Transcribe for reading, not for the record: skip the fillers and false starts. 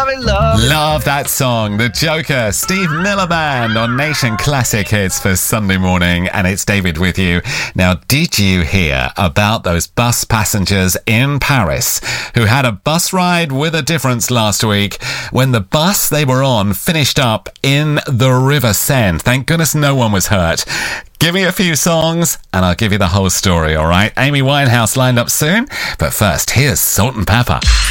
loving, loving. Love that song, The Joker, Steve Miller Band on Nation Classic Hits for Sunday morning, and it's David with you. Now, did you hear about those bus passengers in Paris who had a bus ride with a difference last week when the bus they were on finished up in the River Seine? Thank goodness no one was hurt. Give me a few songs and I'll give you the whole story, all right? Amy Winehouse lined up soon, but first, here's Salt and Pepper.